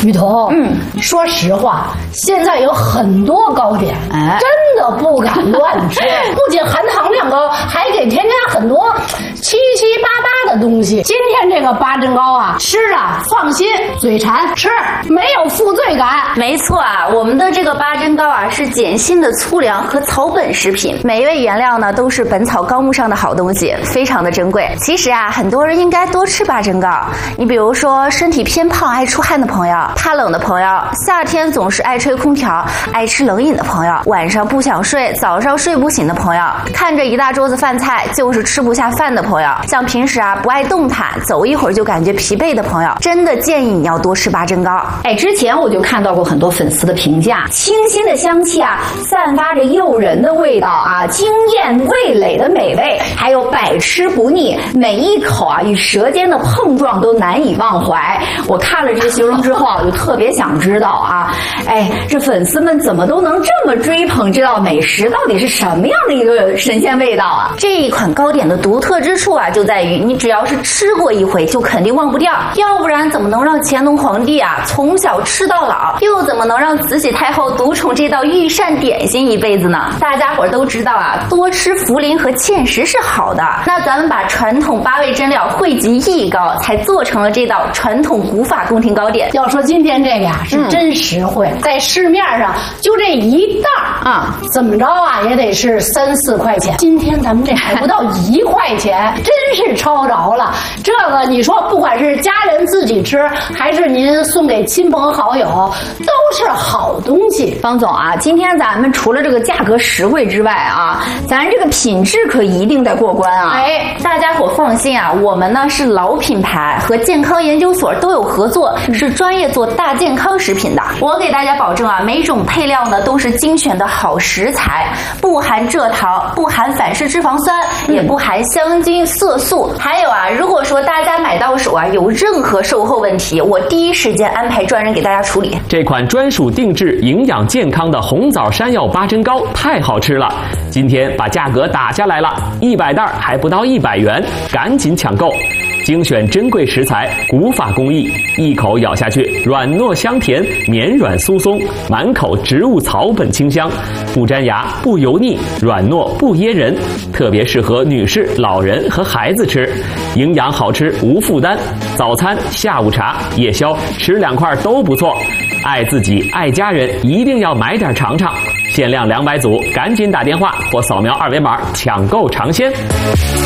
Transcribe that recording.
雨桐，说实话，现在有很多糕点，真的不敢乱吃，不仅含糖量高，还给添加很多七七八八的东西。今天这个八珍糕啊，吃啊放心，嘴馋吃，没有负罪感。 没错啊，我们的这个八珍糕啊是碱性的粗粮和草本食品，每一味原料呢都是《本草纲目》上的好东西，非常的珍贵。其实啊，很多人应该多吃八珍糕。你比如说身体偏胖、爱出汗的朋友，怕冷的朋友，夏天总是爱吹空调、爱吃冷饮的朋友，晚上不想睡、早上睡不醒的朋友，看着一大桌子饭菜就是吃不下饭的朋友，像平时啊不爱动弹、走一会儿就感觉疲惫的朋友，真的建议你要多吃八珍糕。 之前我就看到过很多粉丝的评价，清新的香气啊，散发着诱人的味道啊，惊艳味蕾的美味，还有百吃不腻，每一口啊与舌尖的碰撞都难以忘怀。我看了这个形容之后，我就特别想知道啊，这粉丝们怎么都能这么追捧这道美食，到底是什么样的一个神仙味道啊？ 这一款糕点的独特之处啊，就在于你只要是吃过一回，就肯定忘不掉，要不然怎么能让乾隆皇帝啊从小吃到老，又怎么能让慈禧太后独宠这道御膳点心一辈子呢？大家伙都知道啊，多吃茯苓和芡实是好的。那咱们把传统8味真料汇集一糕，才做成了这道传统古法宫廷糕点。 要说今天这个呀，是真实惠，在市面上就这一袋啊，怎么着啊也得是3、4块钱。今天咱们这还不到1块钱，真是超着了。这个你说不管是家人自己吃，还是您送给亲朋好友，都是好东西。 方总啊，今天咱们除了这个价格实惠之外啊，咱这个品质可一定得过关啊！ 大家伙放心啊，我们呢是老品牌，和健康研究所都有合作，是专业做大健康食品的。我给大家保证啊，每种配料呢都是精选的好食材，不含蔗糖，不含反式脂肪酸，也不含香精、色素。还有啊，如果说大家买到手啊有任何售后问题，我第一时间安排专人给大家处理。 这款专属定制、营养健康的红枣山药八珍糕太好吃了，今天把价格打下来了，100袋还不到100元，赶紧抢购！精选珍贵食材，古法工艺，一口咬下去，软糯香甜，绵软酥松，满口植物草本清香，不粘牙，不油腻，软糯不噎人，特别适合女士、老人和孩子吃，营养好吃无负担，早餐、下午茶、夜宵吃2块都不错。爱自己爱家人，一定要买点尝尝，限量200组，赶紧打电话或扫描2维码抢购尝鲜。